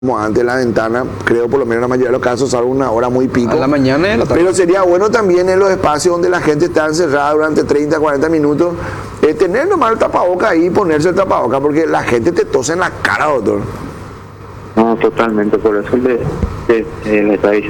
como antes la ventana, creo por lo menos en la mayoría de los casos, salvo una hora muy pico. A la mañana y a la tarde. Pero sería bueno también en los espacios donde la gente está encerrada durante 30, 40 minutos, tener nomás el tapaboca ahí y ponerse el tapaboca, porque la gente te tose en la cara, doctor. No, totalmente, por eso le está diciendo